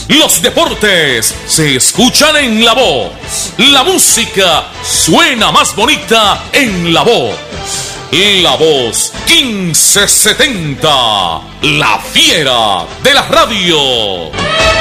Los deportes se escuchan en La Voz. La música suena más bonita en La Voz. La Voz 1570, la fiera de la radio.